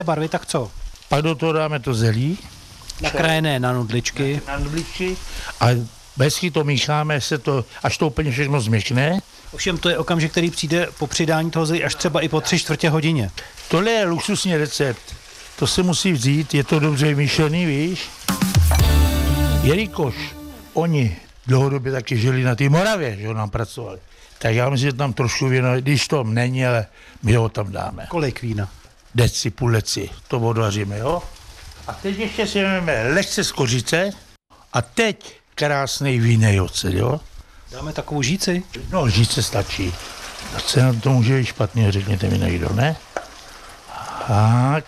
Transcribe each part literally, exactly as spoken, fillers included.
barvy, tak co? Pak do toho dáme to zelí. Nakrájené na nudličky. Na nudličky. A hezky to mícháme, se to, až to úplně všechno změkne. Ovšem to je okamžik, který přijde po přidání toho zelí až třeba i po tři čtvrtě hodině. Tohle je luxusní recept. To se musí vzít, je to dobře vymyšlený, víš. Jelikož oni dlouhodobě taky žili na té Moravě, že nám pracovali, tak já myslím, že tam trošku víno, když to není, ale my ho tam dáme. Kolik vína? Deci, půl deci, to odvaříme, jo. A teď ještě si vezmeme lehce z kořice a teď krásný vínej ocet, jo. Dáme takovou žíci? No, žíce stačí. A co na to může být špatně, řekněte mi někdo, ne? Tak.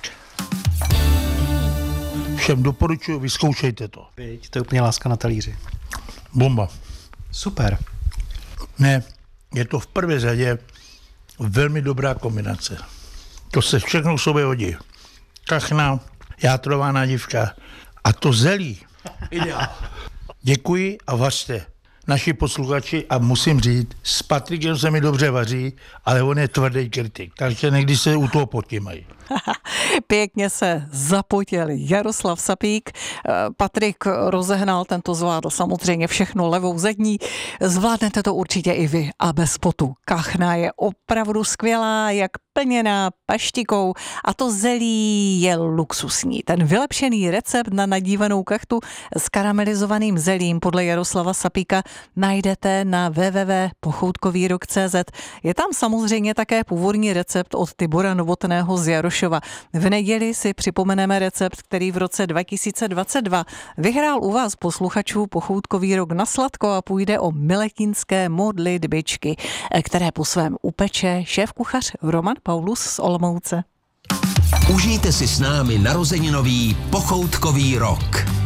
Všem doporučuji, vyzkoušejte to. Byť, to je úplně láska na talíři. Bomba. Super. Ne, je to v prvé řadě velmi dobrá kombinace. To se všechno k sobě hodí. Kachna, játrová nádivka a to zelí. Ideál. Děkuji a vařte. Naši posluchači, a musím říct, s Patrikem se mi dobře vaří, ale on je tvrdý kritik, takže někdy se u toho potímají. Pěkně se zapotil Jaroslav Sapík. Patrik rozehnal, tento zvládl samozřejmě všechno levou zadní. Zvládnete to určitě i vy a bez potu. Kachna je opravdu skvělá, jak plněná paštikou a to zelí je luxusní. Ten vylepšený recept na nadívanou kachtu s karamelizovaným zelím podle Jaroslava Sapíka najdete na w w w tečka pochoutkovýrok tečka c z. Je tam samozřejmě také původní recept od Tibora Novotného z Jarošova. V neděli si připomeneme recept, který v roce dva tisíce dvacet dva vyhrál u vás posluchačů Pochoutkový rok na sladko a půjde o miletínské modlitbičky, které po svém upeče šéfkuchař Roman Paulus z Olomouce. Užijte si s námi narozeninový Pochoutkový rok.